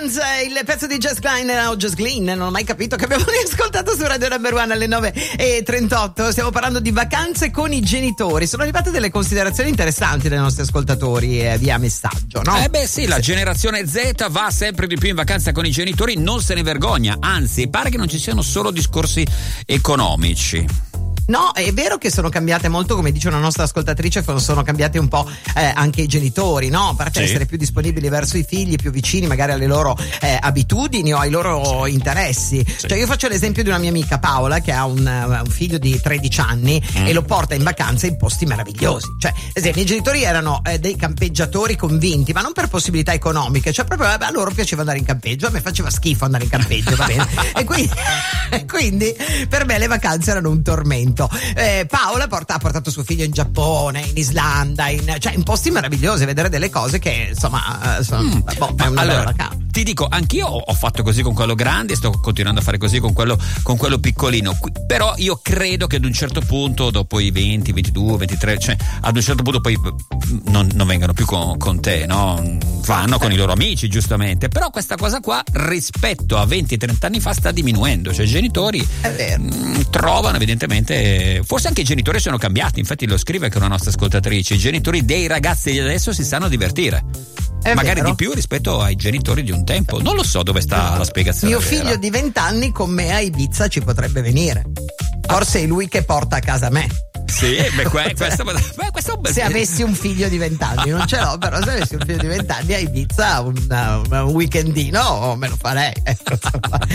Dance, il pezzo di Jess Glynne, Jess Glynne, non ho mai capito, che abbiamo riascoltato su Radio Number One alle 9:38. Stiamo parlando di vacanze con i genitori. Sono arrivate delle considerazioni interessanti dai nostri ascoltatori via messaggio, no? Sì, la generazione Z va sempre di più in vacanza con i genitori, non se ne vergogna, anzi pare che non ci siano solo discorsi economici. No, è vero che sono cambiate molto, come dice una nostra ascoltatrice, sono cambiati un po' anche i genitori, no? A parte essere più disponibili verso i figli, più vicini magari alle loro abitudini o ai loro interessi. Cioè io faccio l'esempio di una mia amica Paola che ha un figlio di 13 anni e lo porta in vacanza in posti meravigliosi. Cioè, ad esempio, i miei genitori erano dei campeggiatori convinti, ma non per possibilità economiche, cioè proprio a loro piaceva andare in campeggio, a me faceva schifo andare in campeggio, va bene? e quindi per me le vacanze erano un tormento. Paola ha portato suo figlio in Giappone, in Islanda, in posti meravigliosi, vedere delle cose che insomma è una bella vacanza. Ti dico, anch'io ho fatto così con quello grande, sto continuando a fare così con quello piccolino, però io credo che ad un certo punto, dopo i 20, 22, 23, cioè ad un certo punto poi non vengano più con te, no? Vanno con i loro amici, giustamente, però questa cosa qua rispetto a 20-30 anni fa sta diminuendo, cioè i genitori trovano evidentemente, forse anche i genitori sono cambiati, infatti lo scrive anche una nostra ascoltatrice, i genitori dei ragazzi di adesso si sanno divertire. Magari di più rispetto ai genitori di un tempo. Non lo so dove sta la spiegazione. Mio figlio di 20 anni con me a Ibiza ci potrebbe venire. Forse è lui che porta a casa me. Sì, questo è un bel... Se avessi un figlio di 20 anni, non ce l'ho, però se avessi un figlio di 20 anni a Ibiza un weekendino me lo farei.